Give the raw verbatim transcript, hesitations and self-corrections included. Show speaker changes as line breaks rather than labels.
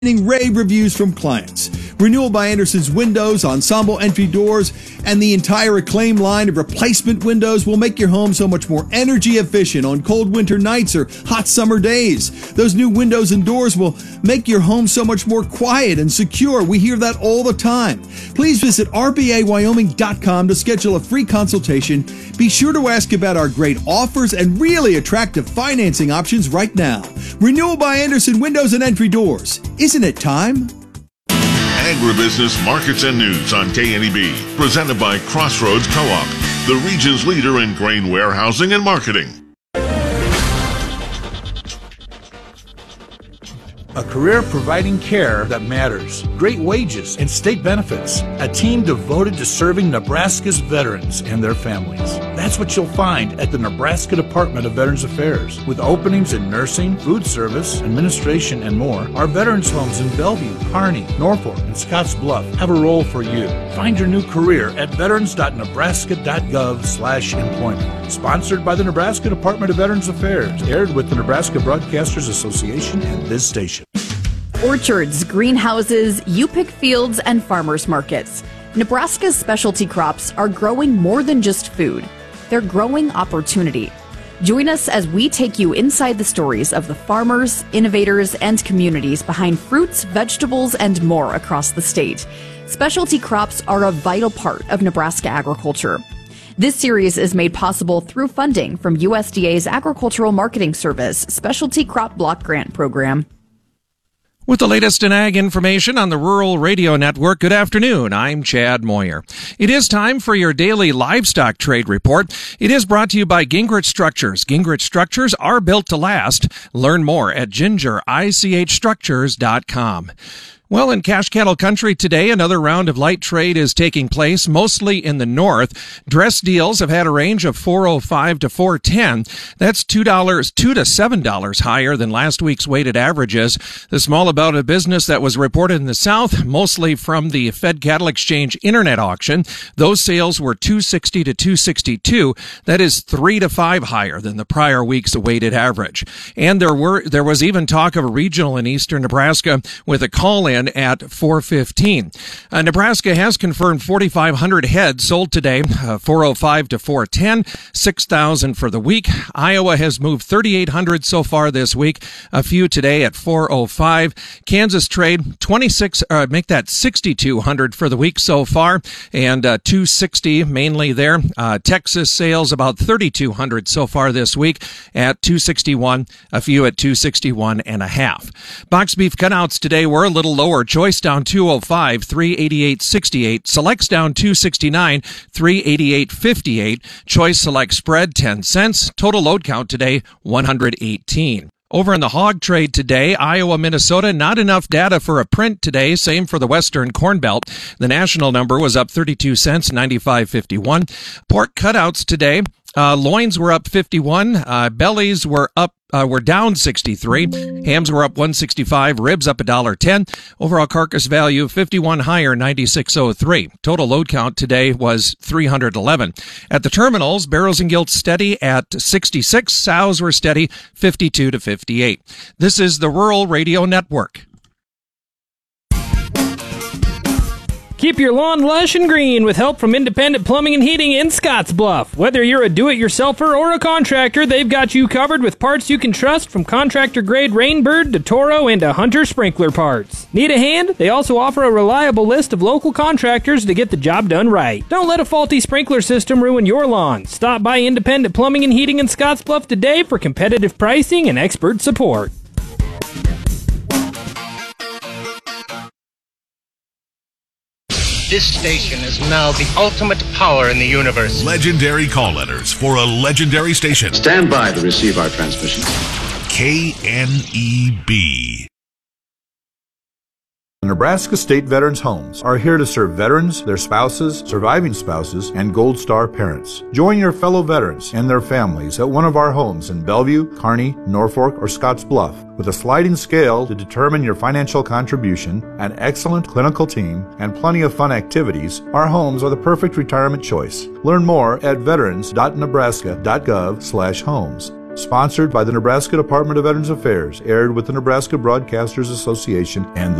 rave reviews from clients. Renewal by Andersen's windows, ensemble entry doors, and the entire Acclaim line of replacement windows will make your home so much more energy efficient on cold winter nights or hot summer days. Those new windows and doors will make your home so much more quiet and secure. We hear that all the time. Please visit R B A Wyoming dot com to schedule a free consultation. Be sure to ask about our great offers and really attractive financing options right now. Renewal by Andersen Windows and Entry Doors. Isn't it time?
Agribusiness Markets and News on K N E B, presented by Crossroads Co-op, the region's leader in grain warehousing and marketing.
A career providing care that matters, great wages and state benefits, a team devoted to serving Nebraska's veterans and their families. That's what you'll find at the Nebraska Department of Veterans Affairs. With openings in nursing, food service, administration, and more, our veterans homes in Bellevue, Kearney, Norfolk, and Scotts Bluff have a role for you. Find your new career at veterans dot nebraska dot gov slash employment. Sponsored by the Nebraska Department of Veterans Affairs. Aired with the Nebraska Broadcasters Association and this station.
Orchards, greenhouses, U-Pick fields, and farmers markets. Nebraska's specialty crops are growing more than just food. They're growing opportunity. Join us as we take you inside the stories of the farmers, innovators, and communities behind fruits, vegetables, and more across the state. Specialty crops are a vital part of Nebraska agriculture. This series is made possible through funding from U S D A's Agricultural Marketing Service Specialty Crop Block Grant Program.
With the latest in ag information on the Rural Radio Network, good afternoon. I'm Chad Moyer. It is time for your daily livestock trade report. It is brought to you by Gingrich Structures. Gingrich Structures are built to last. Learn more at ginger ich structures dot com. Well, in cash cattle country today, another round of light trade is taking place, mostly in the north. Dress deals have had a range of four oh five to four ten. That's two dollars, two to seven dollars higher than last week's weighted averages. The small bout of business that was reported in the south, mostly from the Fed Cattle Exchange internet auction, those sales were two sixty to two sixty-two. That is three to five higher than the prior week's weighted average. And there were there was even talk of a regional in eastern Nebraska with a call-in at four fifteen. Uh, Nebraska has confirmed forty-five hundred head sold today, uh, four oh five to four ten, six thousand for the week. Iowa has moved thirty-eight hundred so far this week, a few today at four oh five. Kansas trade twenty-six, uh, make that sixty-two hundred for the week so far, and uh, two sixty mainly there. Uh, Texas sales about thirty-two hundred so far this week at two sixty-one, a few at two sixty-one and a half. Box beef cutouts today were a little lower. Choice down two oh five, three eighty-eight sixty-eight. Selects down two sixty-nine, three eighty-eight fifty-eight. Choice select spread ten cents. Total load count today one hundred eighteen. Over in the hog trade today, Iowa, Minnesota, not enough data for a print today. Same for the Western Corn Belt. The national number was up thirty-two cents, ninety-five fifty-one. Pork cutouts today. Uh, loins were up fifty-one. Uh, bellies were up, uh, were down sixty-three. Hams were up one sixty-five. Ribs up one dollar ten. Overall carcass value fifty-one higher, ninety-six oh three. Total load count today was three hundred eleven. At the terminals, barrows and gilts steady at sixty-six. Sows were steady, fifty-two to fifty-eight. This is the Rural Radio Network.
Keep your lawn lush and green with help from Independent Plumbing and Heating in Scotts Bluff. Whether you're a do-it-yourselfer or a contractor, they've got you covered with parts you can trust, from contractor-grade Rainbird to Toro and to Hunter sprinkler parts. Need a hand? They also offer a reliable list of local contractors to get the job done right. Don't let a faulty sprinkler system ruin your lawn. Stop by Independent Plumbing and Heating in Scotts Bluff today for competitive pricing and expert support.
This station is now the ultimate power in the universe.
Legendary call letters for a legendary station.
Stand by to receive our transmission.
K N E B.
The Nebraska State Veterans Homes are here to serve veterans, their spouses, surviving spouses, and Gold Star parents. Join your fellow veterans and their families at one of our homes in Bellevue, Kearney, Norfolk, or Scotts Bluff. With a sliding scale to determine your financial contribution, an excellent clinical team, and plenty of fun activities, our homes are the perfect retirement choice. Learn more at veterans dot nebraska dot gov slash homes. Sponsored by the Nebraska Department of Veterans Affairs, aired with the Nebraska Broadcasters Association and